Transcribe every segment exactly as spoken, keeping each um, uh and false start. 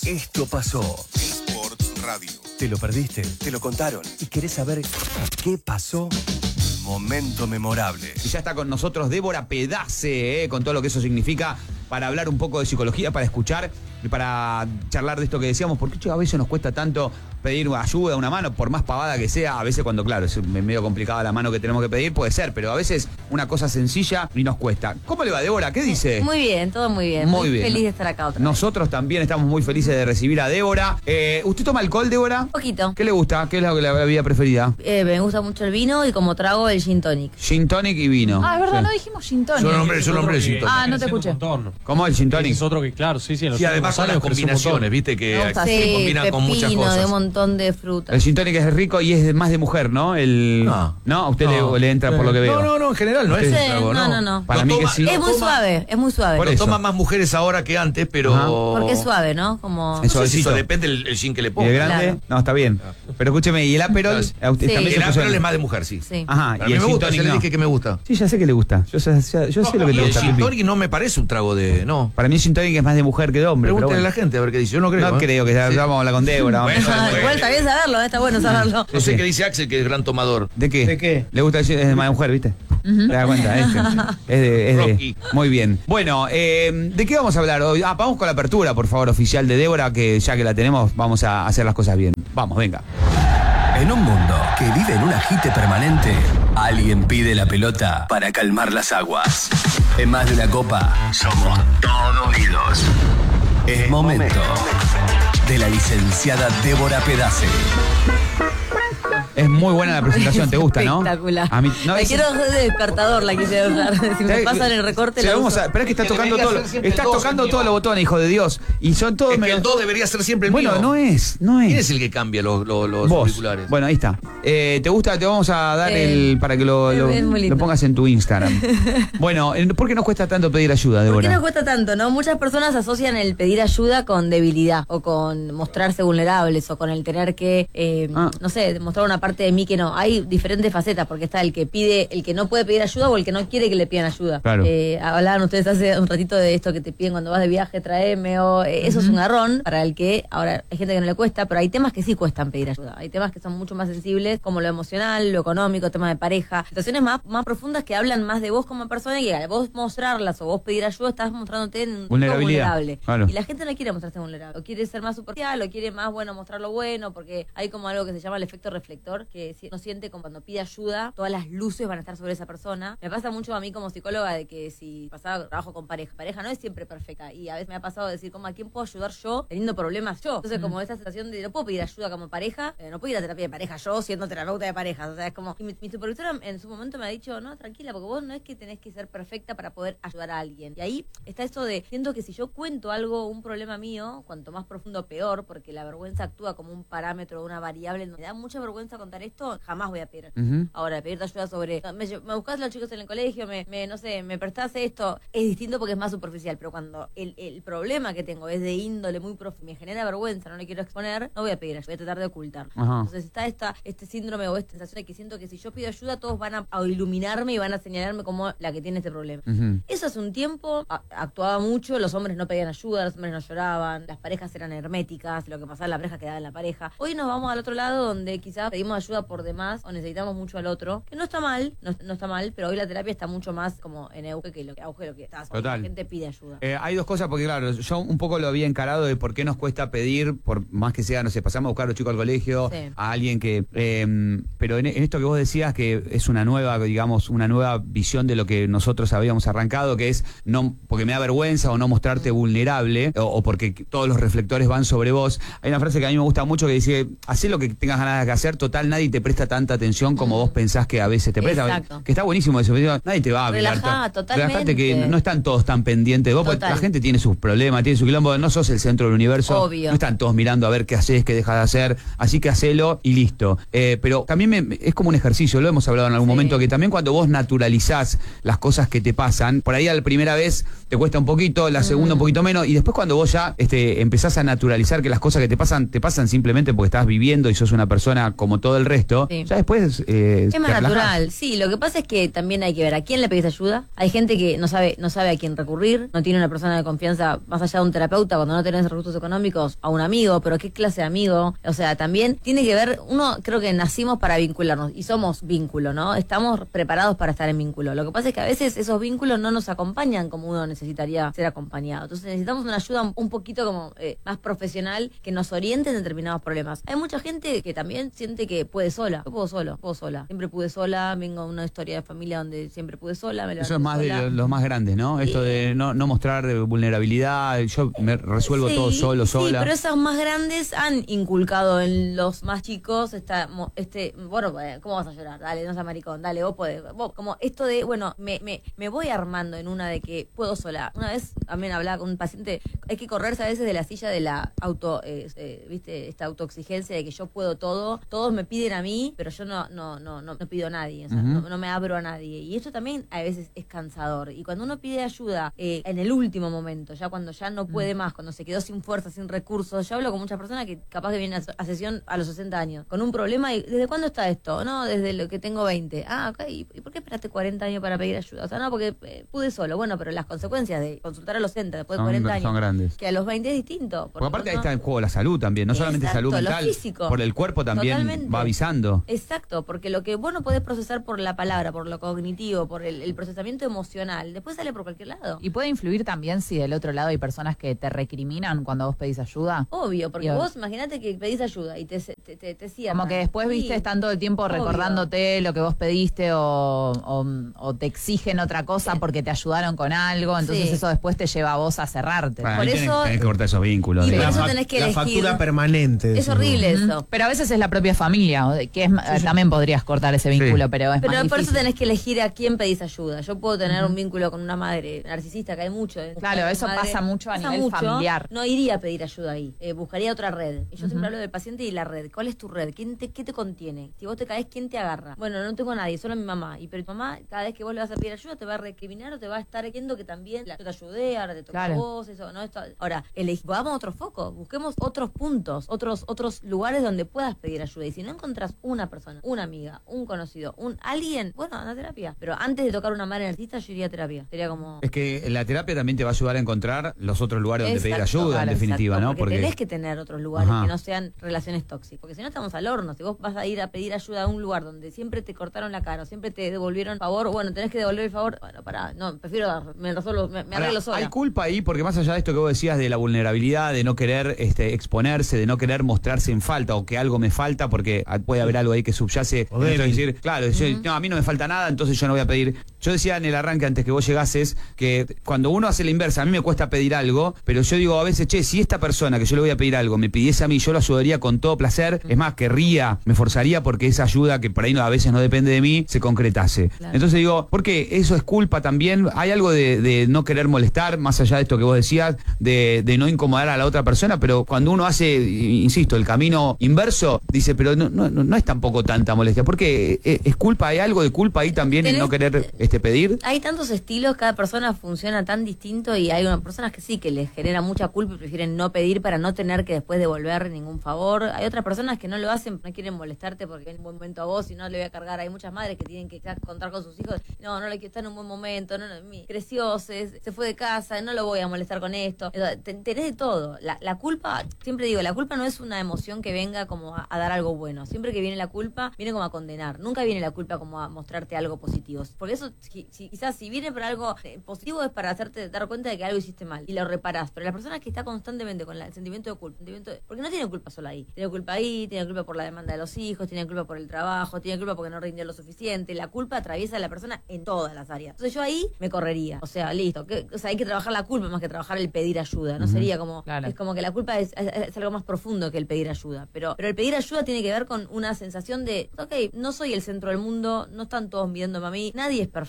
Esto pasó. Sport Radio. ¿Te lo perdiste? ¿Te lo contaron? ¿Y querés saber qué pasó? Momento memorable. Y ya está con nosotros Débora Pedace, eh, con todo lo que eso significa, para hablar un poco de psicología, para escuchar y para charlar de esto que decíamos. ¿Por qué a veces nos cuesta tanto pedir ayuda, una mano, por más pavada que sea? A veces cuando, claro, es medio complicada la mano que tenemos que pedir, puede ser, pero a veces una cosa sencilla y nos cuesta. ¿Cómo le va, Débora? ¿Qué dice? Muy bien, todo muy bien. Muy Muy bien. feliz de estar acá otra vez. Nosotros también estamos muy felices de recibir a Débora. Eh, ¿Usted toma alcohol, Débora? Un poquito. ¿Qué le gusta? ¿Qué es la, la bebida preferida? Eh, me gusta mucho el vino y como trago el gin tonic. Gin tonic y vino. Ah, es verdad, Sí. no dijimos gin tonic. Yo nombré, yo nombré el que- gin tonic. Ah, no te creció un escuché. montón. ¿Cómo el gin tonic? Es otro que, claro, sí, sí. En los Y además últimos con las años creció un combinaciones, montón. viste, que Me gusta se así, combinan con muchas pepino, cosas. de un montón de frutas. El gin tonic es rico y es más de mujer, ¿no? El... No. ¿No? A usted No. le, le entra por lo que veo. No, no, no, en general no es Sí, un trago, no, ¿no? no, no. Para Lo mí que toma- sí. lo Es muy toma- suave, es muy suave. Por Lo eso. toman más mujeres ahora que antes, pero... Ajá. Porque es suave, ¿no? Como... No sé si Suavecito. eso depende del el gin que le ¿Y ponga. de grande? Claro. No, está bien. Pero escúcheme, ¿y el Aperol? Sí. ¿A usted Sí. también El se puso Aperol en- es más de mujer, sí. Sí. Ajá, Pero a y mí el me gin gusta, tonic ya le no. dije que me gusta. Sí, ya sé que le gusta. Yo, sé- yo, yo sé lo que Y te el gusta, gin Pipi. tonic no me parece un trago de... No. Para mí el gin tonic es más de mujer que de hombre. pero Pregúntale bueno. a la gente a ver qué dice. Yo no creo. No ¿eh? creo que ya Sí. vamos a hablar con Débora. Vamos Bueno, a hablar- Ah, igual está bien saberlo, está bueno saberlo. No sé Sí. qué dice Axel, que es gran tomador. ¿De qué? ¿De qué? Le gusta decir, es de más de mujer, ¿viste? ¿Te das cuenta? Este. Es de, es de- Rocky. Muy bien. Bueno, eh, ¿de qué vamos a hablar hoy? Ah, vamos con la apertura, por favor, oficial de Débora, que ya que la tenemos, vamos a hacer las cosas bien. Vamos, venga. En un mundo que vive en un agite permanente, alguien pide la pelota para calmar las aguas. En más de una copa, somos todo oídos. Es momento de la licenciada Débora Pedace. Es muy buena la presentación, ¿te gusta, no? Espectacular. A mí, no, la es- quiero hacer de despertador, la quise usar. Si me ¿Sabes? pasan el recorte, Sí, la vamos uso. a, pero es que estás Que tocando debería todo, ser siempre estás el dos, tocando el mío. todos los botones, hijo de Dios. Y son todos Es que medio- el do debería ser siempre el Bueno, mío. no es, no es. ¿Quién es el que cambia los, los, los Vos. auriculares? Bueno, ahí está. Eh, ¿Te gusta? Te vamos a dar Eh, el para que lo, lo, es muy lindo. lo pongas en tu Instagram. Bueno, eh, ¿por qué nos cuesta tanto pedir ayuda, ¿Por Débora? qué nos cuesta tanto, no? Muchas personas asocian el pedir ayuda con debilidad o con mostrarse vulnerables o con el tener que, eh, Ah. no sé, demostrar una parte de mí que no. Hay diferentes facetas porque está el que pide, el que no puede pedir ayuda o el que no quiere que le pidan ayuda. Claro. Eh, hablaban ustedes hace un ratito de esto que te piden cuando vas de viaje, traeme o... eh, eso es un garrón para el que, ahora hay gente que no le cuesta, pero hay temas que sí cuestan pedir ayuda. Hay temas que son mucho más sensibles como lo emocional, lo económico, temas de pareja, situaciones más, más profundas que hablan más de vos como persona y al vos mostrarlas o vos pedir ayuda estás mostrándote en un punto Vulnerabilidad, vulnerable. claro. Y la gente no quiere mostrarse vulnerable, o quiere ser más superficial, o quiere más, bueno, mostrar lo bueno, porque hay como algo que se llama el efecto reflector, que si- no siente como cuando pide ayuda, todas las luces van a estar sobre esa persona. Me pasa mucho a mí como psicóloga de que si pasaba trabajo con pareja, pareja no es siempre perfecta, y a veces me ha pasado decir como a quién puedo ayudar yo teniendo problemas yo. Entonces como esa sensación de no puedo pedir ayuda como pareja, eh, no puedo ir a terapia de pareja yo siendo terapeuta de parejas, o sea, es como... Y mi, mi supervisora en su momento me ha dicho, no, tranquila, porque vos no es que tenés que ser perfecta para poder ayudar a alguien. Y ahí está esto de, siento que si yo cuento algo, un problema mío, cuanto más profundo peor, porque la vergüenza actúa como un parámetro, una variable. Me da mucha vergüenza contar esto, jamás voy a pedir. Ujú. Ahora, pedirte ayuda sobre, me, me buscás los chicos en el colegio, me, me no sé, me prestás esto, es distinto porque es más superficial, pero cuando el, el problema que tengo es de índole muy profundo, me genera vergüenza, no le quiero exponer, no voy a pedir ayuda, voy a tratar de ocultar. Ajá. Entonces está esta, este síndrome o esta sensación de que siento que si yo pido ayuda, todos van a, a iluminarme y van a señalarme como la que tiene este problema. Ujú. Eso hace un tiempo a- actuaba mucho, los hombres no pedían ayuda, los hombres no lloraban, las parejas eran herméticas, lo que pasaba en la pareja quedaba en la pareja. Hoy nos vamos al otro lado donde quizás pedimos ayuda por demás o necesitamos mucho al otro, que no está mal, no, no está mal, pero hoy la terapia está mucho más como en auge que lo que, auge lo que está. Total. La gente pide ayuda. Eh, hay dos cosas, porque claro, yo un poco lo había encarado de por qué nos cuesta pedir, por más que sea, no sé, pasamos a buscar a los chicos al colegio, Sí. a alguien que... eh, pero en, en esto que vos decías, que es una nueva, digamos, una nueva visión de lo que nosotros habíamos arrancado, que es no porque me da vergüenza o no mostrarte vulnerable, o, o porque todos los reflectores van sobre vos. Hay una frase que a mí me gusta mucho que dice, hacé lo que tengas ganas de hacer, total, nadie te presta tanta atención como vos pensás que a veces te presta. Exacto. Que está buenísimo eso, nadie te va a mirar. Relajá, to- totalmente. Relajate que no están todos tan pendientes de vos, porque Total. la gente tiene sus problemas, tiene su quilombo, no sos el centro del universo. Obvio. No están todos mirando a ver qué haces, qué dejas de hacer, así que hacelo y listo. Eh, pero también me- es como un ejercicio, lo hemos hablado en algún Sí. momento, que también cuando vos naturalizás las cosas que te pasan, por ahí a la primera vez te cuesta un poquito, la segunda un poquito menos, y después cuando vos ya este, empezás a naturalizar que las cosas que te pasan, te pasan simplemente porque estás viviendo y sos una persona como todo todo el resto, Sí. ya después eh, Es te más relajás. natural, sí. Lo que pasa es que también hay que ver a quién le pedís ayuda. Hay gente que no sabe no sabe a quién recurrir, no tiene una persona de confianza más allá de un terapeuta cuando no tenés recursos económicos, a un amigo, pero ¿qué clase de amigo? O sea, también tiene que ver, uno creo que nacimos para vincularnos y somos vínculo, ¿no? Estamos preparados para estar en vínculo. Lo que pasa es que a veces esos vínculos no nos acompañan como uno necesitaría ser acompañado. Entonces necesitamos una ayuda un poquito como eh, más profesional que nos oriente en determinados problemas. Hay mucha gente que también siente que puede sola. Yo puedo solo, puedo sola. Siempre pude sola, vengo de una historia de familia donde siempre pude sola. Me Eso es más sola. de los más grandes, ¿no? Esto Sí. de no, no mostrar vulnerabilidad, yo me resuelvo Sí, todo solo, sí, sola. pero esos más grandes han inculcado en los más chicos esta, mo- este, bueno, eh, ¿cómo vas a llorar? Dale, no seas maricón, dale, vos podés. Vos, como esto de, bueno, me, me, me voy armando en una de que puedo sola. Una vez también hablaba con un paciente, hay que correrse a veces de la silla de la auto, eh, eh, viste, esta autoexigencia de que yo puedo todo, todos me piden a mí, pero yo no, no, no, no, no pido a nadie, o sea, Ujú. no, no me abro a nadie. Y esto también a veces es cansador. Y cuando uno pide ayuda eh, en el último momento, ya cuando ya no puede más, cuando se quedó sin fuerza, sin recursos, yo hablo con muchas personas que capaz que vienen a, a sesión a los sesenta años, con un problema y ¿desde cuándo está esto? No, desde lo que tengo veinte. Ah, ok, ¿y por qué esperaste cuarenta años para pedir ayuda? O sea, no, porque eh, pude solo. Bueno, pero las consecuencias de consultar a los sesenta después de Son- cuarenta años, son grandes. que a los veinte es distinto. Porque aparte ahí no- está en juego la salud también, no solamente Exacto, salud lo mental, físico. por el cuerpo también Totalmente. va avisando. Exacto, porque lo que vos no podés procesar por la palabra, por lo cognitivo, por el, el procesamiento emocional, después sale por cualquier lado. ¿Y puede influir también si del otro lado hay personas que te recriminan cuando vos pedís ayuda? Obvio, porque Digo, vos imagínate que pedís ayuda y te, te, te, te cierran. Como que después, Sí, viste, están todo el tiempo obvio. recordándote lo que vos pediste o, o, o te exigen otra cosa Sí. porque te ayudaron con algo, entonces Sí. eso después te lleva a vos a cerrarte. Bueno, Por ahí tenés- eso- tenés que cortar esos vínculos. Y de- por la, eso fa- tenés que la elegir. factura permanente. Es decimos. horrible Ujú. eso. Pero a veces es la propia familia, o de- que es, eh, también podrías cortar ese vínculo, Sí. pero es Pero más por eso difícil. tenés que elegir a quién pedís ayuda. Yo puedo tener un vínculo con una madre narcisista, que hay mucho. de Claro, mujer, eso madre. pasa mucho a Pasa nivel familiar. No iría a pedir ayuda ahí. Eh, buscaría otra red. Y yo Ujú. siempre hablo del paciente y la red. ¿Cuál es tu red? ¿Quién te, ¿Qué te contiene? Si vos te caes, ¿quién te agarra? Bueno, no tengo a nadie, solo a mi mamá. Y pero tu mamá, cada vez que vos le vas a pedir ayuda, te va a recriminar o te va a estar viendo que también la, yo te ayudé, ahora te toca Claro. a vos, eso, ¿no? Esto- ahora, eleg- vamos a otro foco. Busquemos otros puntos, otros, otros lugares donde puedas pedir ayuda. Y si no encontrás una persona, una amiga, un conocido, un alguien, bueno, anda a terapia. Pero antes de tocar una madre narcisista, yo iría a terapia. Sería como... Es que la terapia también te va a ayudar a encontrar los otros lugares donde pedir Exacto, ayuda, claro, en definitiva, exacto, ¿no? Porque, tenés que tener otros lugares Ajá. que no sean relaciones tóxicas. Porque si no estamos al horno. Si vos vas a ir a pedir ayuda a un lugar donde siempre te cortaron la cara o siempre te devolvieron favor, bueno, tenés que devolver el favor. Bueno, pará, no, prefiero dar, me resuelvo, me, me Ahora, arreglo sola. hay culpa ahí, porque más allá de esto que vos decías de la vulnerabilidad, de no querer este, exponerse, de no querer mostrarse en falta o que algo me falta, porque puede haber algo ahí que subyace. O en esto de débil. decir, claro, yo- no, a mí no me falta nada, entonces yo no voy a pedir. Yo decía en el arranque antes que vos llegases que cuando uno hace la inversa, a mí me cuesta pedir algo, pero yo digo a veces, che, si esta persona que yo le voy a pedir algo me pidiese a mí, yo lo ayudaría con todo placer. Es más, querría, me forzaría porque esa ayuda que por ahí no, a veces no depende de mí, se concretase. Claro. Entonces digo, porque eso es culpa también. Hay algo de, de no querer molestar, más allá de esto que vos decías, de, de no incomodar a la otra persona, pero cuando uno hace, insisto, el camino inverso, dice, pero no, no, no es tampoco tanta molestia. Porque es, es culpa, hay algo de culpa ahí también en Tenés- no querer este, pedir. Hay tantos estilos, cada persona funciona tan distinto y hay unas personas que sí, que les genera mucha culpa y prefieren no pedir para no tener que después devolver ningún favor. Hay otras personas que no lo hacen, no quieren molestarte porque en un buen momento a vos y no le voy a cargar. Hay muchas madres que tienen que ya contar con sus hijos. No, no le quiero estar en un buen momento, no, no, mi- creció, se, se fue de casa, no lo voy a molestar con esto. Entonces, te- tenés de todo. La, la culpa, siempre digo, la culpa no es una emoción que venga como a, a dar algo bueno. Siempre que viene la culpa, viene como a condenar. Nunca viene la culpa como a mostrarte algo positivo. Porque eso, si- si- quizás si viene para algo eh, positivo es para hacerte dar cuenta de que algo hiciste mal y lo reparás. Pero la persona que está constantemente con la- el sentimiento de culpa, sentimiento de- porque no tiene culpa solo ahí. Tiene culpa ahí, tiene culpa por la demanda de los hijos, tiene culpa por el trabajo, tiene culpa porque no rindió lo suficiente. La culpa atraviesa a la persona en todas las áreas. Entonces yo ahí me correría. O sea, listo. Que, o sea, hay que trabajar la culpa más que trabajar el pedir ayuda. No sería como... Claro. Es como que la culpa es, es- es algo más profundo que el pedir ayuda. Pero, pero el pedir ayuda tiene que ver con una sensación de, ok, no soy el centro del mundo, no están todos mirándome a mí, nadie es perfecto.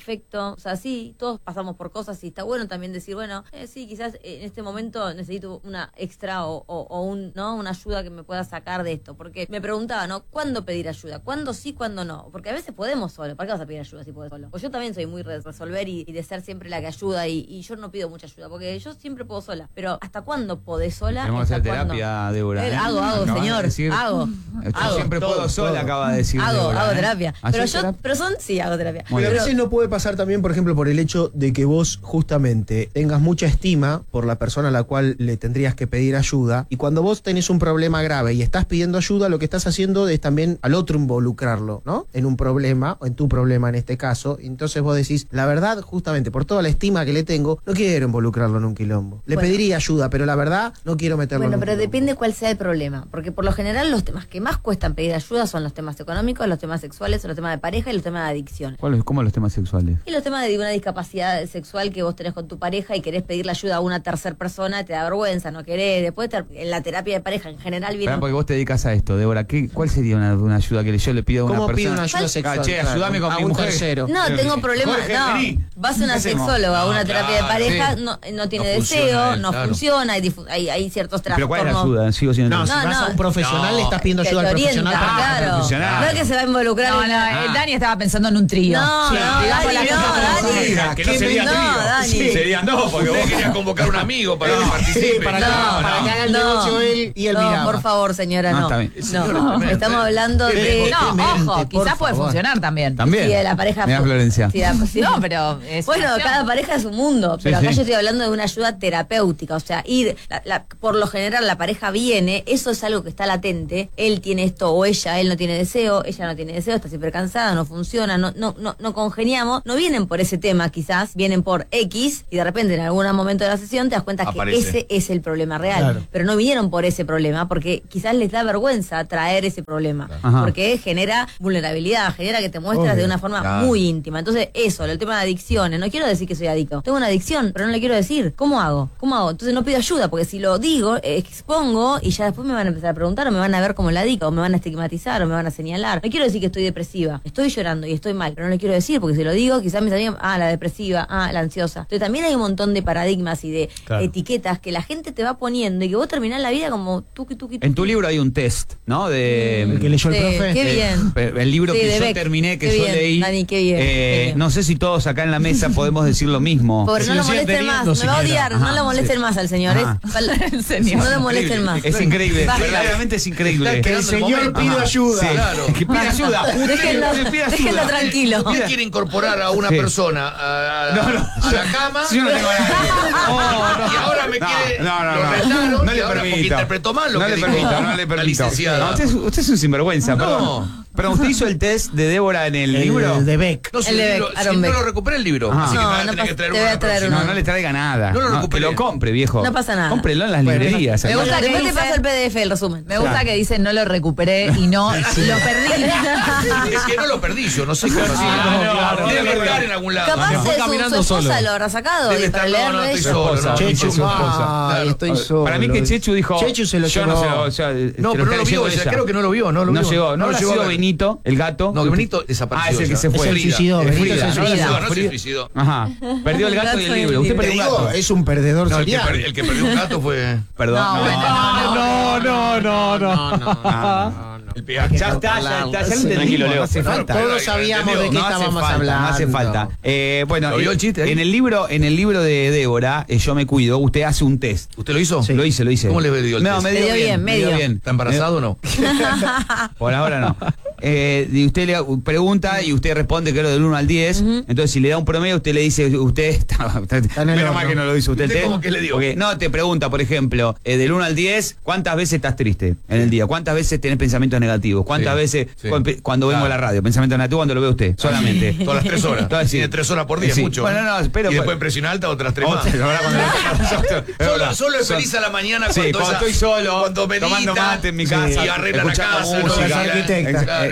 perfecto. O sea, sí, todos pasamos por cosas y está bueno también decir, bueno, eh, sí, quizás en este momento necesito una extra o, o, o un, ¿no? una ayuda que me pueda sacar de esto. Porque me preguntaba, ¿no? ¿Cuándo pedir ayuda? ¿Cuándo sí, cuándo no? Porque a veces podemos solo. ¿Para qué vas a pedir ayuda si podés solo? Pues yo también soy muy de resolver y, y de ser siempre la que ayuda y, y yo no pido mucha ayuda porque yo siempre puedo sola. Pero ¿hasta cuándo podés sola? Tenemos que ¿Hasta hacer terapia, cuándo? Débora. Eh, ¿eh? hago, hago, Acabas de señor. decir, Hago. Yo hago. siempre Todo, puedo sola, todo. acaba de decir. Hago, Débora, hago ¿eh? terapia. ¿Haces Pero yo, terapia? pero son, sí, hago terapia. Muy Pero a bien. veces no puede pasar también, por ejemplo, por el hecho de que vos justamente tengas mucha estima por la persona a la cual le tendrías que pedir ayuda, y cuando vos tenés un problema grave y estás pidiendo ayuda, lo que estás haciendo es también al otro involucrarlo, ¿no? En un problema, o en tu problema en este caso. Entonces vos decís, la verdad, justamente por toda la estima que le tengo, no quiero involucrarlo en un quilombo. Le Bueno. pediría ayuda, pero la verdad, no quiero meterlo Bueno, en un pero quilombo. depende cuál sea el problema, porque por lo general los temas que más cuestan pedir ayuda son los temas económicos, los temas sexuales, los temas de pareja y los temas de adicción. ¿Cuáles- ¿Cómo los temas sexuales? Y los temas de una discapacidad sexual que vos tenés con tu pareja y querés pedirle ayuda a una tercera persona, te da vergüenza, no querés. Después te- en la terapia de pareja en general viene... Esperá, porque vos te dedicas a esto, Débora. ¿Qué, ¿Cuál sería una, una ayuda que yo le pido a una ¿Cómo persona? pide una ayuda Fal- sexual? Ah, che, Claro, ayúdame con a mi un mujer. tercero. No, Pero, tengo problemas. Jorge, No, vení. vas a una ¿Qué hacemos? sexóloga, a una No, terapia de claro, pareja, sí. no, no tiene No funciona deseo, él, no claro. funciona, hay, difu- hay, hay ciertos ¿Pero cuál es la trastornos. ayuda? Sigo siendo No, si No, vas no. a un profesional, No. le estás pidiendo Que ayuda te al orienta, profesional. para- claro. profesional. No es que se va a involucrar No, en no, una- eh, Dani estaba pensando en un trío. No, Sí, no, digamos Dani, la no, cosa como Dani. son. Que no sería No, trío. Dani. Sí. Serían dos, porque Usted vos quería convocar un amigo para que Sí, participe. para que, No, para que haga el no. negocio él y él No, miraba. por favor, señora, No, no. está bien. No, estamos hablando de... No, Demente, ojo, por quizás puede favor. funcionar también. También. Sí, de la pareja. Mirá, Florencia. Sí, la- sí. No, pero es Bueno, una opción. cada pareja es un mundo, pero Sí, acá sí. yo estoy hablando de una ayuda terapéutica, o sea, ir, la- la- por lo general la pareja viene, eso es algo que está latente, él tiene esto o ella, él no tiene deseo, ella no tiene deseo, está siempre cansada, no funciona, no, no, no, no congeniamos, no vienen por ese tema quizás, vienen por X y de repente en algún momento de la sesión te das cuenta Aparece. que ese es el problema real, Claro. pero no vinieron por ese problema porque quizás les da vergüenza traer ese problema, Ajá. porque genera vulnerabilidad, genera que te muestras Obvio. de una forma Claro. muy íntima. Entonces, eso, el tema de adicciones, no quiero decir que soy adicto. Tengo una adicción, pero no le quiero decir. ¿Cómo hago? ¿Cómo hago? Entonces no pido ayuda, porque si lo digo, eh, expongo y ya después me van a empezar a preguntar o me van a ver como la adicta o me van a estigmatizar o me van a señalar. No quiero decir que estoy depresiva. Estoy llorando y estoy mal, pero no le quiero decir, porque si lo digo, quizás mis amigos, ah, la depresiva, ah, la ansiosa. Entonces también hay un montón de paradigmas y de Claro. etiquetas que la gente te va poniendo y que vos terminás la vida como tuki, tuki, tuki. En tu libro hay un test, ¿no? De, El que leyó el Sí, profe. qué Eh, bien. pero el libro Sí, que de yo Beck. terminé, que Qué yo bien, leí. Dani, qué bien, eh, qué bien. No sé si todos acá en la mesa podemos decir lo mismo. Pobre, Si no lo lo siguen molesten más, teniendo, me va a señora. odiar, no Ajá, lo molesten sí. más al señor. Ajá. Es, El señor. no lo molesten más. Es increíble, Basta. verdaderamente es increíble. Que el Esperando el señor momento. pide Ajá. ayuda. Sí, Claro. que pide ayuda. Usted Déjenlo, que pide ayuda. déjenlo tranquilo. Usted quiere incorporar a una Sí. persona a, a- No, no, a la cama Yo no tengo nada. Oh, no. y ahora me No, quiere. no, no, lo no. retaron No y le ahora porque permito. interpretó mal lo no que le dijo permito, no le la permito. licenciada. No, usted, es, usted es un sinvergüenza, No. perdón. Pero usted hizo el test de Débora en el, El libro. de Beck. No, si, El de el Beck, libro- si Aaron no Beck. lo recuperé el libro. Ajá. Así que No, me va a no tener que pasa- traer te voy uno a la traer próxima. No, no le traiga nada. No lo que recuperé. lo compre, viejo. No pasa nada. Cómprelo en las Bueno, librerías. me gusta que Después te dice- paso el P D F, el resumen. Me gusta Claro. que dicen no lo recuperé y no lo perdí. Es que no lo perdí yo, no sé qué pasó. claro, Debe claro. estar en algún lado. Capaz Se fue es su, su caminando esposa solo. lo habrá sacado Debe y estar, para no, leerlo no, estoy ella. solo. esposa. no, Chechu, no, su esposa. ah, Claro. estoy solo. Para mí que Chechu dijo. Chechu se lo yo llevó. no, se lo- o sea, se No, lo pero no está lo vio, leyendo ella. ella. Creo que no lo vio, no lo No vio. llegó, no, lo habrá llegó a sido ver. Benito, el gato. No, que Benito desapareció. Ah, es el que ya. se fue. Es el Frida. suicidó, Es Benito Frida. se No, suicidó. no, no se suicidó. Ajá. Perdió el gato y el Gato y libro. el Usted libro. perdió Te un digo, gato. es un perdedor No, el que, serial. per- el que perdió un gato fue. Perdón. No, No, bueno, no, no, no, no, no. no, no. El peaje. Ya está, ya está, ya lo entendimos, Tranquilo, no Leo. hace falta. Todos sabíamos de qué No hace estábamos falta, hablando. no hace falta. Eh, bueno, ¿Lo vio el chiste ahí? en el libro, en el libro de Débora, eh, Yo me cuido, usted hace un test. ¿Usted lo hizo? Sí. Lo hice, lo hice. ¿Cómo le dio el no, test? me Le dio dio bien, bien, me dio medio. bien. ¿Está embarazado o no? Por ahora no. Eh, y usted le pregunta y usted responde creo del uno al diez. Entonces si le da un promedio usted le dice, usted está, está- en el menos horno. mal que no lo hizo usted. el ¿Usted test. cómo que le dio? Porque no, te pregunta, por ejemplo, eh, del uno al diez, ¿cuántas veces estás triste en el día? ¿Cuántas veces tenés pensamientos negativos? ¿Cuántas Sí, veces sí. cu- cuando vengo a la radio? Pensamientos negativos cuando lo ve usted, solamente. Todas las tres horas. Todas, sí. Tiene tres horas por día, Sí. mucho. Bueno, no, pero- y después en presión alta otras tres más. Otra, ahora cuando- Es Solo, verdad. solo es Son- feliz a la mañana Sí, cuando, cuando esa- estoy solo, cuando medita tomando mate en mi casa, y arregla la escuchando casa, música. ¿no? Las arquitectas. Claro,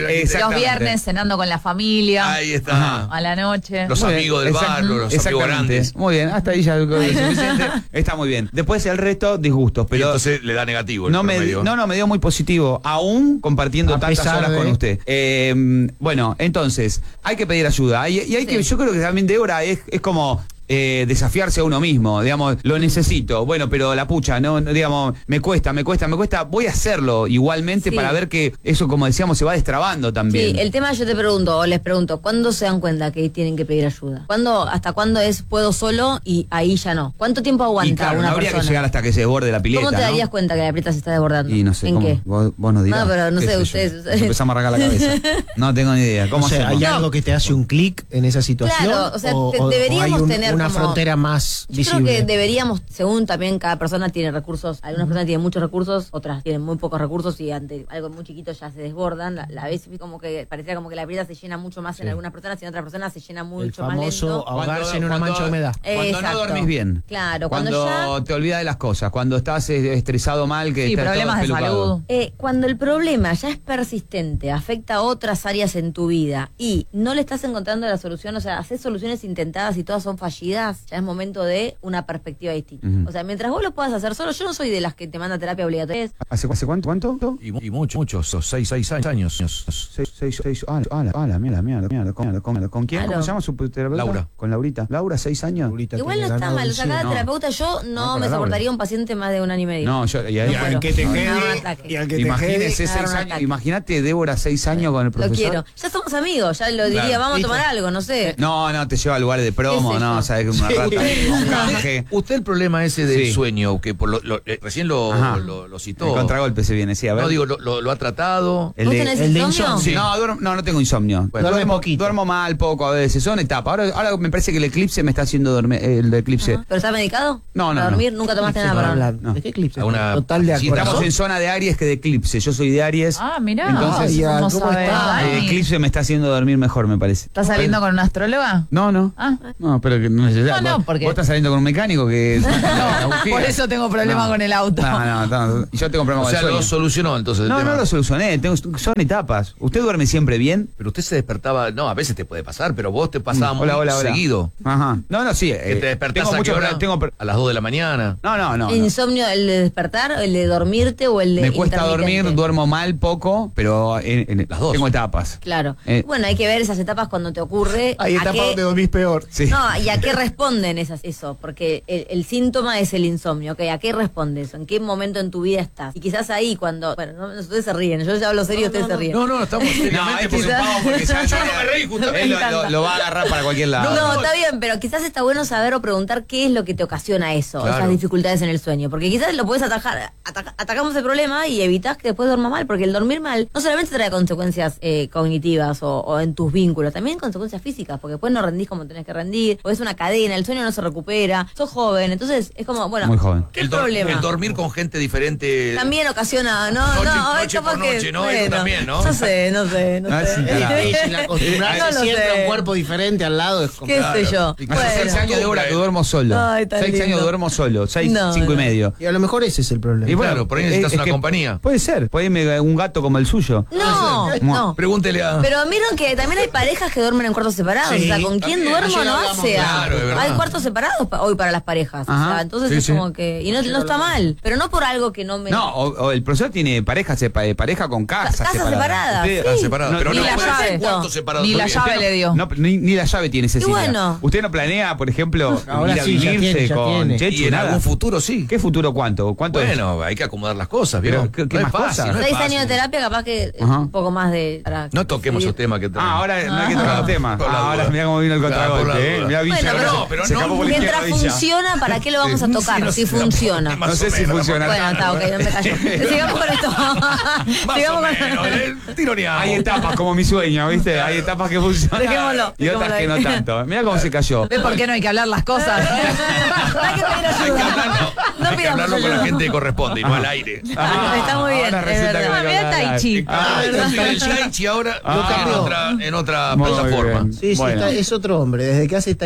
Exactamente. Los viernes cenando con la familia. Ahí está. Ajá. A la noche. Los Muy bien, amigos del exact- barrio, los amigos exactamente. grandes. Muy bien, hasta ahí ya es suficiente. Está muy bien. Después el resto, disgustos. Y Pero entonces le da negativo el no me, promedio. no, no, me dio muy positivo, aún compartiendo A tantas pesar horas de- con usted. Eh, bueno, entonces, hay que pedir ayuda. Y, y hay que, Sí. yo creo que también Débora es, es como eh, desafiarse a uno mismo, digamos, lo necesito, bueno, pero la pucha, no, no, digamos, me cuesta, me cuesta, me cuesta, voy a hacerlo igualmente Sí. para ver que eso, como decíamos, se va destrabando también. Sí, el tema yo te pregunto, o les pregunto, ¿cuándo se dan cuenta que tienen que pedir ayuda? ¿Cuándo, hasta cuándo es puedo solo y ahí ya no? ¿Cuánto tiempo aguanta y claro, no una habría persona? que llegar hasta que se desborde la pileta, ¿Cómo te ¿no? darías cuenta que la pileta se está desbordando? Y no sé, ¿En ¿cómo? qué? Vos, vos nos dirás. No, pero no ¿Qué sé, yo? ustedes- Nos empezamos a arrancar la cabeza. No tengo ni idea. ¿Cómo O sea, hacemos? ¿hay No. algo que te hace un clic en esa situación? Claro, o sea, te- deberíamos hay un- tener una como- frontera más Yo visible. creo que deberíamos, según también cada persona tiene recursos, algunas personas tienen muchos recursos, otras tienen muy pocos recursos y ante algo muy chiquito ya se desbordan. La, la vez como que parecía como que la pileta se llena mucho más en algunas personas y en otras personas se llena mucho El más famoso lento. ahogarse en una Cuando- mancha de humedad. Cuando Exacto. no dormís bien. Claro, Cuando, cuando ya- te olvidas de las cosas, cuando estás eh, estresado mal, que Sí, estás problemas todo de espelucado. salud. Eh, cuando el problema ya es persistente, afecta a otras áreas en tu vida y no le estás encontrando la solución, o sea, haces soluciones intentadas y todas son fallidas, ya es momento de una perspectiva distinta. Ujú. O sea, mientras vos lo puedas hacer solo, yo no soy de las que te manda terapia obligatoria. ¿Hace, hace cuánto? ¿Cuánto? Y, mu- y mucho, muchos, seis, seis años. Seis, seis, seis, ah, ah, la, ah, la mierda, mierda, mierda, con, con, ¿con quién? Claro. ¿Cómo se llama su terapeuta? Laura. Con Laurita. Laura, seis años. Laurita Igual tiene no está ganado mal, o el sea, cielo. cada no. terapeuta yo no, No, me para soportaría un paciente más de un año y medio. No, yo, y ahí- No puedo. que te No, quede- no, un ataque. y al que te Imagínese quede- seis Agarra un años. ataque. Imagínate Débora seis años con el Lo profesor. quiero. Ya somos amigos, ya lo diría, Claro. vamos a ¿Viste? tomar algo, no sé. No, no, te lleva a lugares de promo, ¿Qué sé no, yo? sabes que una Sí. rata, un canje. Usted el problema ese del Sí. sueño, que por lo, lo- eh, recién lo, Ajá. lo, lo citó. El contragolpe se viene, sí, a ver. No, digo, lo, lo- lo ha tratado. El ¿Vos de- tenés el de insomnio? insomnio. Sí. No, duermo- no, no tengo insomnio. Bueno, duerme duermo, poquito. duermo mal, poco a veces. Son etapas. Ahora, ahora me parece que el eclipse me está haciendo dormir. El de eclipse. ¿Pero estás medicado? No, no, ¿Para no. dormir? ¿Nunca tomaste Eclipse nada para para dormir? hablar. No. ¿De qué eclipse? A una- Total de Sí, acuerdo. Estamos en zona de Aries que de eclipse. Yo soy de Aries. Ah, mirá. Entonces- Ay, Ah, ¿cómo ¿cómo sabés? está? El Ay. eclipse me está haciendo dormir mejor, me parece. ¿Estás saliendo con una astróloga? No, no. Ah. No, pero que no es No, no, vos, porque- vos estás saliendo con un mecánico que. No, por eso tengo problema No. con el auto. No, no, no. Y yo tengo problema O sea, con el lo sueño. solucionó entonces el No, tema. no lo solucioné. Tengo, son etapas. ¿Usted duerme siempre bien? Pero usted se despertaba, no, a veces te puede pasar, pero vos te pasaba muy Hola, hola, hola. seguido. Ajá. No, no, sí. Que eh, te despertás tengo a, mucho qué hora? tengo, a las dos de la mañana. No, no, no. ¿El no. insomnio, el de despertar, el de dormirte o el de Me cuesta dormir, intermitente? duermo mal poco, pero en, en- Las dos. tengo etapas. Claro. Eh. Bueno, hay que ver esas etapas cuando te ocurre. Hay a etapas qué- donde dormís peor. Sí. No, ¿y a qué responden esas, eso? Porque el, el síntoma es el insomnio, ¿ok? ¿A qué responde eso? ¿En qué momento en tu vida estás? Y quizás ahí cuando... Bueno, no, ustedes se ríen, yo ya hablo serio, ustedes se ríen. No, no, estamos No, seriamente es que es un porque- pavo porque ya, Yo no me reí, justamente. él lo, lo- lo va a agarrar para cualquier lado. No, está bien, pero quizás está bueno saber o preguntar qué es lo que te ocasiona eso, Claro. esas dificultades en el sueño. Porque quizás lo puedes atajar, ataca- atacamos el problema y evitas que después duerma mal, porque el dormir mal no solamente trae consecuencias eh, cognitivas o, o en tus vínculos, también consecuencias físicas, porque después no rendís como tenés que rendir, porque es una cadena, el sueño no se recupera, sos joven, entonces es como, bueno, Muy joven. ¿qué el, dor- problema? el dormir con gente diferente. También ocasiona, no, Noche- no, a ver, noche capaz por que, noche, ¿no? Eso bueno, también, ¿no? No sé, no sé, no Ah, sé. sí, Es claro. difícil acostumbrarse No lo siempre sé. a un cuerpo diferente al lado. Es ¿Qué complicado. sé yo? Y Hace Bueno. seis años de hora que duermo solo. Ay, tan seis lindo. años duermo solo. Seis, No, cinco y no. medio. Y a lo mejor ese es el problema. Y Claro, por ahí necesitas es- es una que compañía. Puede ser. Puede irme un gato como el suyo. No, no. Pregúntele a. Pero vieron que también hay parejas que duermen en cuartos separados. Sí, o sea, ¿con quién también. duermo Ayer no hablamos, hace? claro, es verdad. Hay cuartos separados pa- hoy para las parejas. O Ajá. sea, entonces Sí, es sí. como que. Y no, no está mal. Pero no por algo que no me. No, o, o el profesor tiene pareja, sepa- pareja con casa. Casas separadas, Usted- sí. Ah, separado. No, pero ni no, la puede ser llave. cuartos separados. Ni la Porque- llave Usted no- le dio. No, ni, ni la llave tiene Cecilia. bueno. Usted no planea, por ejemplo, Ahora ir a sí, ya vivirse tiene, ya con tiene. Chechu, Y en nada. algún futuro sí. ¿Qué futuro cuánto? ¿Cuánto es? Bueno, hay que acomodar las cosas, Pero, ¿vieron? ¿qué- qué no más es fácil, cosas? no es Seis fácil. años de terapia, capaz que eh, Ajá. un poco más de. para No toquemos seguir. esos temas que traen. Ah, ahora no hay que tocar los temas. Por la Ah, ahora duda. mira cómo vino el Claro, por la contragolpe, ¿eh? duda. Mira, Villa, Bueno, pero- No, pero se no- escapó por la Mientras izquierda, Villa. funciona, ¿para qué lo vamos a Sí, tocar? no si sé, funciona. más No o sé si menos, funciona. Bueno, está, ok, no me callo. Sigamos con esto. Más Sigamos o con menos, ¿eh? Tironeamos. Hay etapas como mi sueño, ¿viste? Hay etapas que funcionan Dejémoslo, y otras dejémoslo que no ahí. tanto. Mira cómo se cayó. ¿Ves por qué no hay que hablar las cosas? Hay que pedir Hay que ayuda. hablarlo, No hay que pidamos hablarlo con la ayuda. gente que corresponde y no al aire. Ah, Está muy bien, ahora es resulta verdad. que Ah, me mira lo Tai Chi. Ah, es verdad. el Shaichi ahora Ah. lo cambió en otra, en otra Muy plataforma. bien. Sí, sí, Bueno. está- es otro hombre. Desde que hace Tai Chi,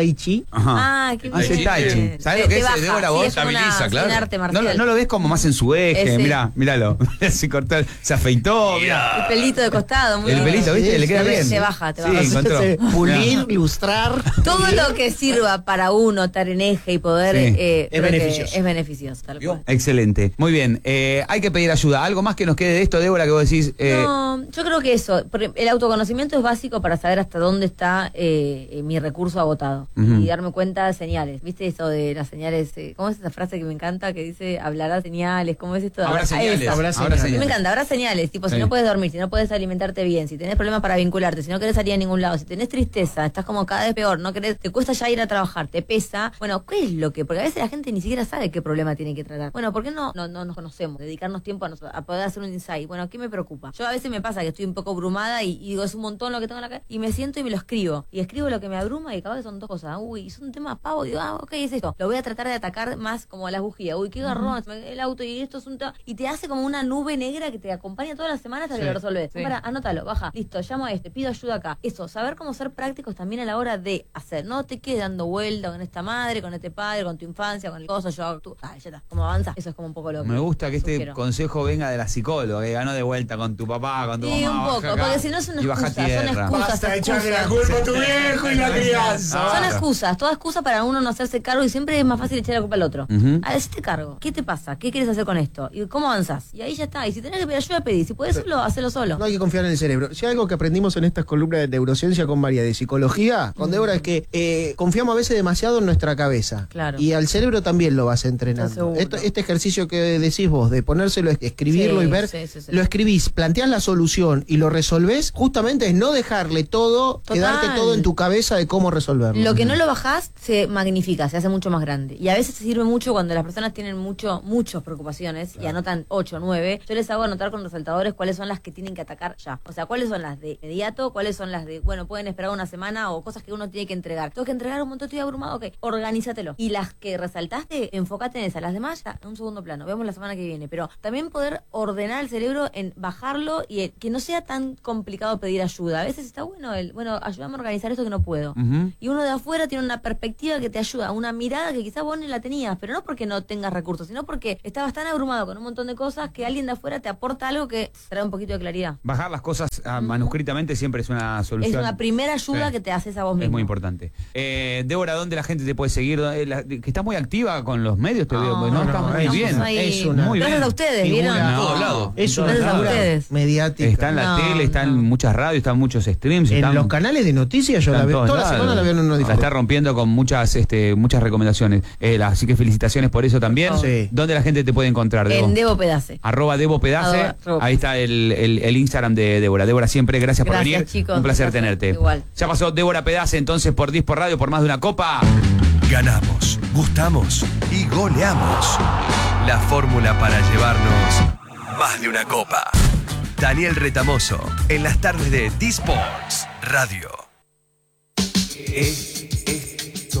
Ajá. Ah, qué Hace bien. tai chi. ¿Sabés lo que Te es, baja, Débora, sí, vos? es como una- Estabiliza, claro. un arte ¿No, marcial. lo- ¿No lo ves como más en su eje? Ese. Mirá, míralo. Se cortó, se afeitó, mirá. El pelito de costado, muy El bien. pelito, ¿viste? Sí, Le queda te- bien. te baja, te Sí, baja. encontró. Sí, pulir, Mirá. lustrar. Todo lo que sirva para uno estar en eje y poder Sí. eh, Es creo que beneficioso. es beneficioso, tal ¿Vio? cual. Excelente. Muy bien. Eh, hay que pedir ayuda. ¿Algo más que nos quede de esto, Débora, que vos decís? Eh, No, yo creo que eso, porque el autoconocimiento es básico para saber hasta dónde está eh, eh, mi recurso agotado Ujú. y darme cuenta de señales. ¿Viste eso de las señales? eh, ¿Cómo es esa frase que me encanta que dice hablará señales? ¿Cómo es esto? Habrá Ah, señales. esa. Habrá Habrá señales. Me encanta, habrá señales, tipo, Sí. si no puedes dormir, si no puedes alimentarte bien, si tenés problemas para vincularte, si no querés salir a ningún lado, si tenés tristeza, estás como cada vez peor, no querés, te cuesta ya ir a trabajar, te pesa. Bueno, ¿qué es lo que? Porque a veces la gente ni siquiera sabe qué problema tiene que tratar. Bueno, ¿por qué no, no, no nos conocemos? Dedicarnos tiempo a, nosotros, a poder hacer un insight. Bueno, ¿qué me preocupa? Yo a veces me pasa que estoy un poco abrumada y, y digo, es un montón lo que tengo en la cabeza, y me siento y me lo escribo. Y escribo lo que me abruma y cada vez son dos cosas. Uy, es un tema pavo, digo, ah, ok, es esto. Lo voy a tratar de atacar más como a las bujías. Uy, qué garrón, el auto y esto es un tema. Y te hace como una nube negra que te acompaña todas las semanas hasta que Sí. lo resolves. Sí. Para, anótalo, baja, listo, llamo a este, pido ayuda acá. Eso, saber cómo ser prácticos también a la hora de hacer. No te quedes dando vuelta con esta madre, con este padre, con tu infancia, con el coso, yo hago tú. Ay, ya está, ¿cómo avanza? Eso es como un poco lo que Me gusta que este sugiero. consejo venga de la psicóloga, que ganó de vuelta con tu papá, con tu Sí, mamá. un baja poco, acá porque si no es una y baja excusa, son tierra. excusas. Basta de echarle la excusas. culpa a tu viejo y la crianza. Ah, Son claro. excusas, toda excusa para uno no hacerse cargo y siempre es más fácil echar la culpa al otro. Ujú. A decirte cargo, ¿qué te pasa? ¿Qué quieres hacer con esto? ¿Y cómo avanzás? Y ahí ya está. Y si tenés que pedir ayuda, pedí. Si puedes solo, hacelo solo. No hay que confiar en el cerebro. Si hay algo que aprendimos en estas columnas de neurociencia con María de psicología, con Débora, es que eh, confiamos a veces demasiado en nuestra cabeza. Claro. Y al cerebro también lo vas entrenando. Seguro. Esto- este ejercicio que decís vos, de ponérselo, escribirlo Sí, y ver, sí, sí, sí. lo escribís, planteás la solución y lo resolvés, justamente es no dejarle todo, Total. quedarte todo en tu cabeza de cómo resolverlo. Lo que no lo bajás se magnifica, se hace mucho más grande. Y a veces se sirve mucho cuando las personas tienen mucho, muchas preocupaciones y anotan ocho o nueve. Yo les hago anotar con resaltadores cuáles son las que tienen que atacar ya. O sea, cuáles son las de inmediato, cuáles son las de, bueno, pueden esperar una semana o cosas que uno tiene que entregar. Tengo que entregar un montón, estoy abrumado, ok, organízatelo. Y las que resaltaste, enfócate en esas. Las demás ya, en un segundo plano. Vemos la semana que viene. Pero también poder ordenar el cerebro en bajarlo y el- que no sea tan complicado pedir ayuda. A veces está bueno el, bueno, ayúdame a organizar esto que no puedo. Ujú. Y uno de afuera tiene una perspectiva que te ayuda, una mirada que quizás vos ni la tenías, pero no porque no tengas recursos, sino porque estabas tan abrumado con un montón de cosas que alguien de afuera te aporta algo que trae un poquito de claridad. Bajar las cosas ah, manuscritamente siempre es una solución. Es una primera ayuda Sí. que te haces a vos mismo. Es muy importante. Eh, Débora, ¿dónde la gente te puede seguir? Eh, la- que estás muy activa con los medios, te veo. No, No, no, estás no, muy es- bien. ahí. es una- Muy Gracias bien. a ustedes, Figura- ¿vieron? En No. todos lados. Es una Gracias a figura ustedes. mediática. Está en la No, tele, está en no. muchas radios, está en muchos streams. En están- los canales de noticias yo está la en veo. todos Toda la lados. semana la veo en uno La diferente. está rompiendo con muchas este, muchas recomendaciones. Eh, la- así que felicitaciones por eso también. Por favor. Sí. ¿Dónde la gente te puede encontrar, Debo? En Debo Pedace. Arroba Debo Pedace. Arroba- Ahí está el, el- el Instagram de Débora. Débora, siempre gracias, por Gracias, venir. chicos. Un placer Gracias. tenerte. Igual. Ya pasó Débora Pedace entonces por Dispo Radio por más de una copa. Ganamos, gustamos y goleamos. La fórmula para llevarnos más de una copa. Daniel Retamoso en las tardes de D-Sports Radio. Esto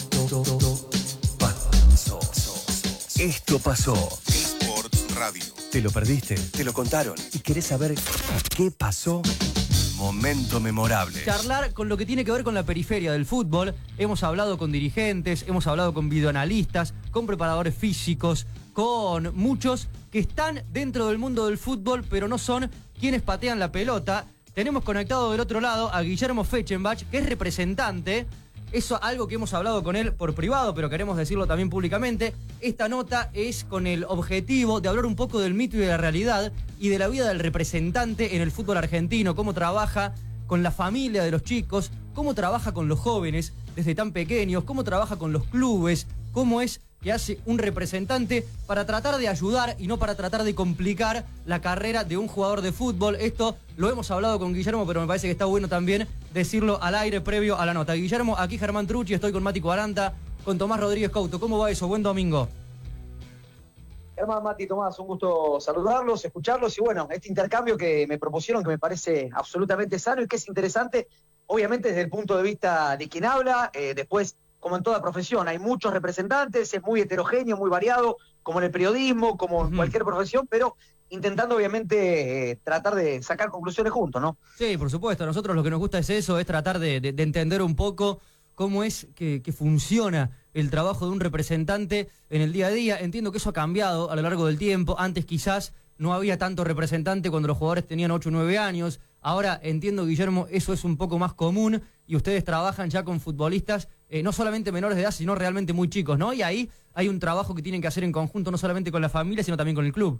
pasó. Esto pasó. Sports Radio. ¿Te lo perdiste? ¿Te lo contaron? ¿Y querés saber qué pasó? Momento memorable. Charlar con lo que tiene que ver con la periferia del fútbol. Hemos hablado con dirigentes, hemos hablado con videoanalistas, con preparadores físicos, con muchos que están dentro del mundo del fútbol, pero no son quienes patean la pelota. Tenemos conectado del otro lado a Guillermo Fechenbach, que es representante. Eso algo que hemos hablado con él por privado, pero queremos decirlo también públicamente. Esta nota es con el objetivo de hablar un poco del mito y de la realidad y de la vida del representante en el fútbol argentino, cómo trabaja con la familia de los chicos, cómo trabaja con los jóvenes desde tan pequeños, cómo trabaja con los clubes, cómo es que hace un representante para tratar de ayudar y no para tratar de complicar la carrera de un jugador de fútbol. Esto lo hemos hablado con Guillermo, pero me parece que está bueno también decirlo al aire previo a la nota. Guillermo, aquí Germán Trucci, estoy con Mati Cuaranta, con Tomás Rodríguez Couto. ¿Cómo va eso? Buen domingo. Germán, Mati, Tomás, un gusto saludarlos, escucharlos y bueno, este intercambio que me propusieron que me parece absolutamente sano y que es interesante, obviamente desde el punto de vista de quien habla, eh, después, como en toda profesión, hay muchos representantes, es muy heterogéneo, muy variado, como en el periodismo, como en Ujú. cualquier profesión, pero intentando obviamente eh, tratar de sacar conclusiones juntos, ¿no? Sí, por supuesto. A nosotros lo que nos gusta es eso, es tratar de, de- de entender un poco cómo es que, que funciona el trabajo de un representante en el día a día. Entiendo que eso ha cambiado a lo largo del tiempo. Antes quizás no había tanto representante cuando los jugadores tenían ocho o nueve años. Ahora entiendo, Guillermo, eso es un poco más común y ustedes trabajan ya con futbolistas eh, no solamente menores de edad, sino realmente muy chicos, ¿no? Y ahí hay un trabajo que tienen que hacer en conjunto, no solamente con la familia, sino también con el club.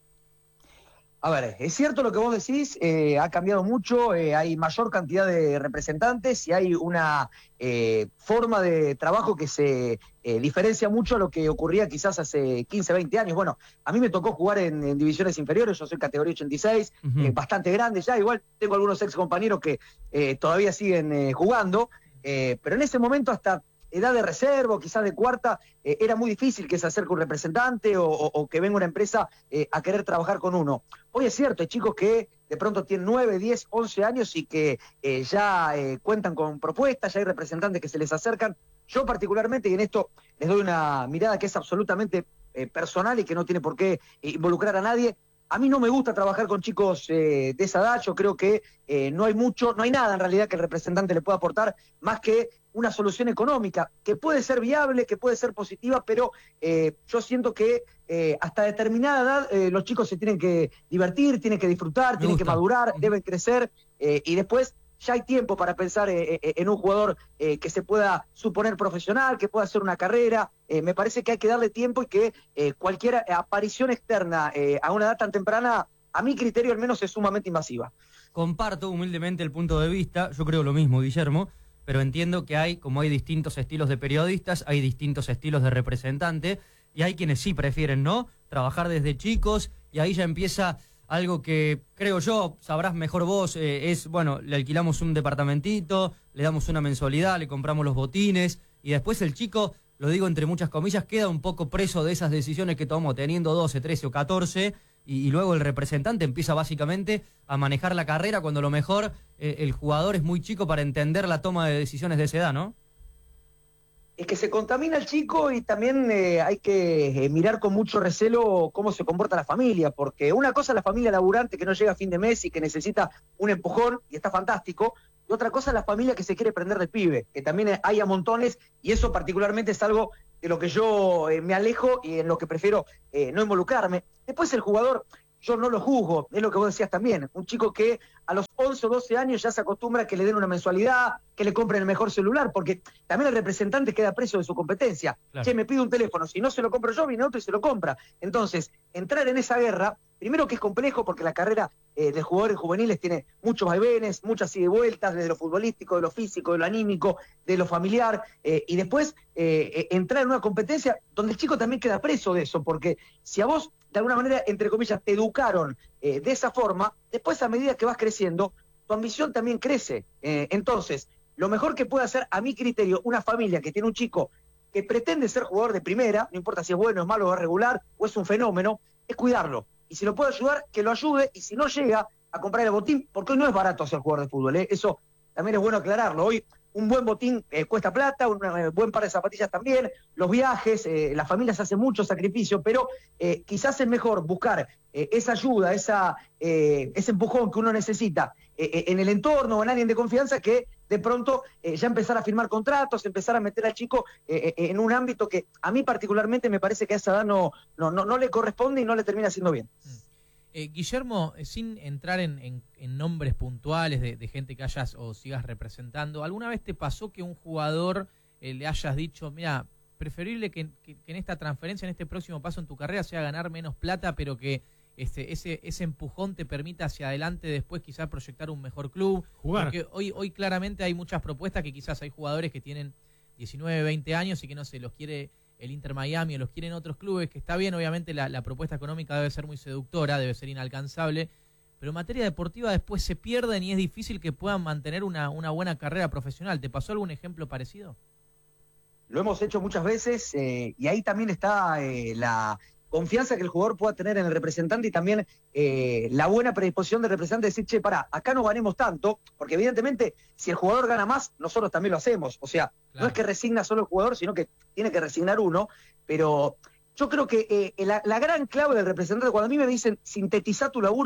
A ver, es cierto lo que vos decís, eh, ha cambiado mucho, eh, hay mayor cantidad de representantes y hay una eh, forma de trabajo que se eh, diferencia mucho a lo que ocurría quizás hace quince, veinte años. Bueno, a mí me tocó jugar en, en divisiones inferiores, yo soy categoría ochenta y seis, uh-huh. eh, bastante grande ya, igual tengo algunos ex compañeros que eh, todavía siguen eh, jugando, eh, pero en ese momento hasta edad de reserva, quizás de cuarta, eh, era muy difícil que se acerque un representante o, o, o que venga una empresa eh, a querer trabajar con uno. Hoy es cierto, hay chicos que de pronto tienen nueve, diez, once años y que eh, ya eh, cuentan con propuestas, ya hay representantes que se les acercan. Yo particularmente, y en esto les doy una mirada que es absolutamente eh, personal y que no tiene por qué eh, involucrar a nadie, a mí no me gusta trabajar con chicos eh, de esa edad. Yo creo que eh, no hay mucho, no hay nada en realidad que el representante le pueda aportar más que una solución económica, que puede ser viable, que puede ser positiva, pero eh, yo siento que eh, hasta determinada edad eh, los chicos se tienen que divertir, tienen que disfrutar, Me tienen gusta. que madurar, deben crecer, eh, y después ya hay tiempo para pensar eh, eh, en un jugador eh, que se pueda suponer profesional, que pueda hacer una carrera. Eh, me parece que hay que darle tiempo y que eh, cualquier aparición externa eh, a una edad tan temprana, a mi criterio al menos, es sumamente invasiva. Comparto humildemente el punto de vista, yo creo lo mismo, Guillermo, pero entiendo que hay, como hay distintos estilos de periodistas, hay distintos estilos de representante, y hay quienes sí prefieren, ¿no?, trabajar desde chicos, y ahí ya empieza algo que, creo yo, sabrás mejor vos, eh, es, bueno, le alquilamos un departamentito, le damos una mensualidad, le compramos los botines, y después el chico, lo digo entre muchas comillas, queda un poco preso de esas decisiones que tomó teniendo doce, trece o catorce, y, y luego el representante empieza básicamente a manejar la carrera cuando a lo mejor eh, el jugador es muy chico para entender la toma de decisiones de esa edad, ¿no? Es que se contamina el chico y también eh, hay que eh, mirar con mucho recelo cómo se comporta la familia, porque una cosa es la familia laburante que no llega a fin de mes y que necesita un empujón, y está fantástico, y otra cosa es la familia que se quiere prender del pibe, que también hay a montones, y eso particularmente es algo de lo que yo eh, me alejo y en lo que prefiero eh, no involucrarme. Después el jugador, yo no lo juzgo, es lo que vos decías también, un chico que a los once o doce años ya se acostumbra a que le den una mensualidad, que le compren el mejor celular, porque también el representante queda preso de su competencia. Claro. Che, me pide un teléfono, si no se lo compro yo, viene otro y se lo compra. Entonces, entrar en esa guerra, primero que es complejo, porque la carrera eh, de jugadores juveniles tiene muchos vaivenes, muchas ida y vueltas, desde lo futbolístico, de lo físico, de lo anímico, de lo familiar, eh, y después eh, eh, entrar en una competencia donde el chico también queda preso de eso, porque si a vos, de alguna manera, entre comillas, te educaron eh, de esa forma, después a medida que vas creciendo, tu ambición también crece. Eh, entonces, lo mejor que puede hacer, a mi criterio, una familia que tiene un chico que pretende ser jugador de primera, no importa si es bueno, es malo, es regular o es un fenómeno, es cuidarlo. Y si lo puede ayudar, que lo ayude, y si no llega a comprar el botín, porque hoy no es barato ser jugador de fútbol, ¿eh? Eso también es bueno aclararlo. Hoy un buen botín eh, cuesta plata, un eh, buen par de zapatillas también, los viajes, eh, las familias hacen mucho sacrificio, pero eh, quizás es mejor buscar eh, esa ayuda, esa, eh, ese empujón que uno necesita eh, en el entorno o en alguien de confianza, que de pronto eh, ya empezar a firmar contratos, empezar a meter al chico eh, eh, en un ámbito que a mí particularmente me parece que a esa edad no, no, no, no le corresponde y no le termina haciendo bien. Eh, Guillermo, eh, sin entrar en, en, en nombres puntuales de, de gente que hayas o sigas representando, ¿alguna vez te pasó que un jugador eh, le hayas dicho, mira, preferible que, que, que en esta transferencia, en este próximo paso en tu carrera, sea ganar menos plata, pero que este, ese, ese empujón te permita hacia adelante después quizás proyectar un mejor club? Jugar. Porque hoy, hoy claramente hay muchas propuestas que quizás hay jugadores que tienen diecinueve, veinte años y que no se los quiere el Inter Miami o los quieren otros clubes, que está bien, obviamente la, la propuesta económica debe ser muy seductora, debe ser inalcanzable, pero en materia deportiva después se pierden y es difícil que puedan mantener una, una buena carrera profesional. ¿Te pasó algún ejemplo parecido? Lo hemos hecho muchas veces eh, y ahí también está eh, la confianza que el jugador pueda tener en el representante y también eh, la buena predisposición del representante de decir, che, pará, acá no ganemos tanto, porque evidentemente si el jugador gana más, nosotros también lo hacemos. O sea, claro, no es que resigna solo el jugador, sino que tiene que resignar uno, pero yo creo que eh, la, la gran clave del representante, cuando a mí me dicen sintetizar tu laburo,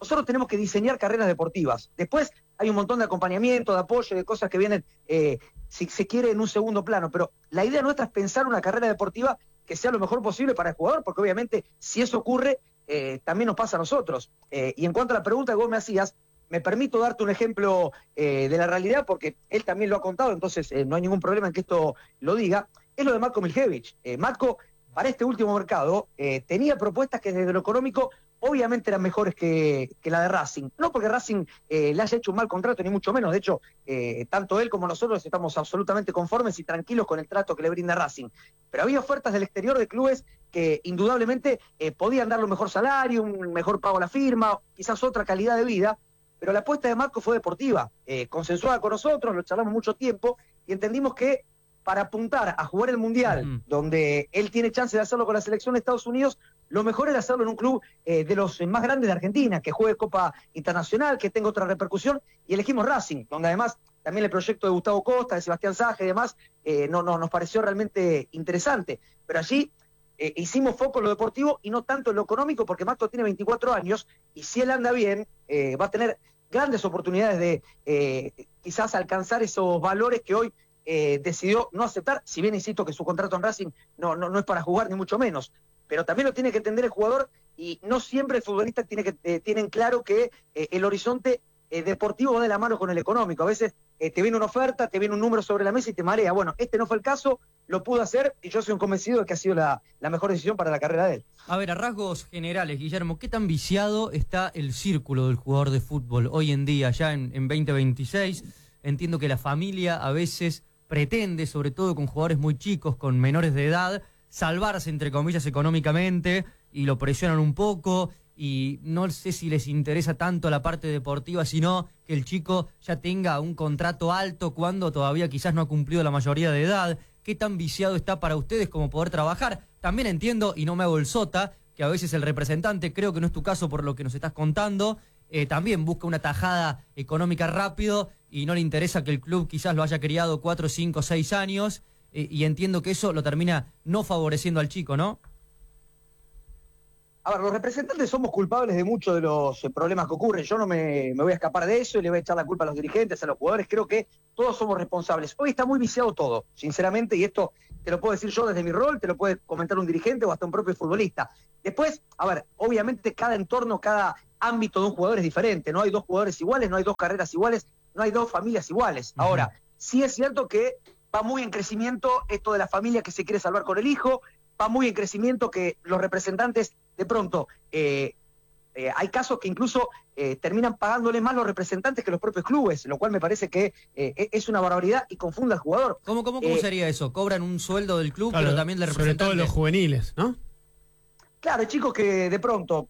nosotros tenemos que diseñar carreras deportivas. Después hay un montón de acompañamiento, de apoyo, de cosas que vienen, eh, si se quiere, en un segundo plano. Pero la idea nuestra es pensar una carrera deportiva que sea lo mejor posible para el jugador, porque obviamente si eso ocurre, eh, también nos pasa a nosotros. Eh, y en cuanto a la pregunta que vos me hacías, me permito darte un ejemplo eh, de la realidad, porque él también lo ha contado, entonces eh, no hay ningún problema en que esto lo diga. Es lo de Matko Miljevic. Eh, Matko, para este último mercado, eh, tenía propuestas que desde lo económico obviamente eran mejores que, que la de Racing. No porque Racing eh, le haya hecho un mal contrato, ni mucho menos. De hecho, eh, tanto él como nosotros estamos absolutamente conformes y tranquilos con el trato que le brinda Racing. Pero había ofertas del exterior de clubes que indudablemente eh, podían darle un mejor salario, un mejor pago a la firma, quizás otra calidad de vida. Pero la apuesta de Matko fue deportiva, eh, consensuada con nosotros, lo charlamos mucho tiempo y entendimos que para apuntar a jugar el Mundial, mm. donde él tiene chance de hacerlo con la selección de Estados Unidos, lo mejor era hacerlo en un club eh, de los más grandes de Argentina, que juegue Copa Internacional, que tenga otra repercusión, y elegimos Racing, donde además también el proyecto de Gustavo Costa, de Sebastián Saje y demás, eh, no, no, nos pareció realmente interesante. Pero allí eh, hicimos foco en lo deportivo y no tanto en lo económico, porque Matko tiene veinticuatro años, y si él anda bien, eh, va a tener grandes oportunidades de eh, quizás alcanzar esos valores que hoy Eh, decidió no aceptar, si bien insisto que su contrato en Racing no, no, no es para jugar ni mucho menos, pero también lo tiene que entender el jugador y no siempre el futbolista tiene que eh, tienen claro que eh, el horizonte eh, deportivo va de la mano con el económico. A veces eh, te viene una oferta, te viene un número sobre la mesa y te marea. Bueno, este no fue el caso, lo pudo hacer y yo soy un convencido de que ha sido la, la mejor decisión para la carrera de él. A ver, a rasgos generales, Guillermo, ¿qué tan viciado está el círculo del jugador de fútbol hoy en día, ya en, en veinte veintiséis? Entiendo que la familia a veces pretende, sobre todo con jugadores muy chicos, con menores de edad, salvarse, entre comillas, económicamente, y lo presionan un poco, y no sé si les interesa tanto la parte deportiva, sino que el chico ya tenga un contrato alto cuando todavía quizás no ha cumplido la mayoría de edad. ¿Qué tan viciado está para ustedes como poder trabajar? También entiendo, y no me hago el sota, que a veces el representante, creo que no es tu caso por lo que nos estás contando, eh, también busca una tajada económica rápido y no le interesa que el club quizás lo haya criado cuatro, cinco, seis años, eh, y entiendo que eso lo termina no favoreciendo al chico, ¿no? A ver, los representantes somos culpables de muchos de los problemas que ocurren. Yo no me, me voy a escapar de eso y le voy a echar la culpa a los dirigentes, a los jugadores. Creo que todos somos responsables. Hoy está muy viciado todo, sinceramente, y esto te lo puedo decir yo desde mi rol, te lo puede comentar un dirigente o hasta un propio futbolista. Después, a ver, obviamente cada entorno, cada ámbito de un jugador es diferente. No hay dos jugadores iguales, no hay dos carreras iguales, no hay dos familias iguales. Uh-huh. Ahora, sí es cierto que va muy en crecimiento esto de la familia que se quiere salvar con el hijo, va muy en crecimiento que los representantes, de pronto, eh, eh, hay casos que incluso eh, terminan pagándole más los representantes que los propios clubes, lo cual me parece que eh, es una barbaridad y confunde al jugador. ¿Cómo, cómo, cómo eh, sería eso? ¿Cobran un sueldo del club, claro, pero también del representante? Sobre todo los juveniles, ¿no? Claro, chicos que de pronto